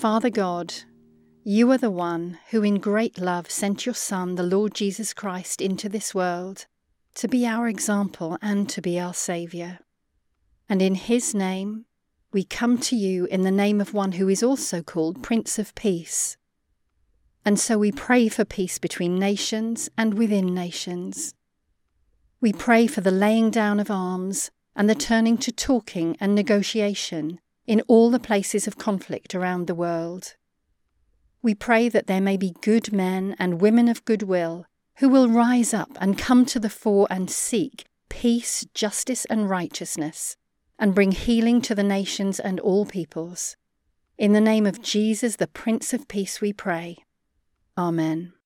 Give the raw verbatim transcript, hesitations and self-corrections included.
Father God, you are the one who in great love sent your Son, the Lord Jesus Christ, into this world to be our example and to be our Saviour. And in his name, we come to you in the name of one who is also called Prince of Peace. And so we pray for peace between nations and within nations. We pray for the laying down of arms and the turning to talking and negotiation in all the places of conflict around the world. We pray that there may be good men and women of goodwill who will rise up and come to the fore and seek peace, justice and righteousness, and bring healing to the nations and all peoples. In the name of Jesus, the Prince of Peace, we pray. Amen.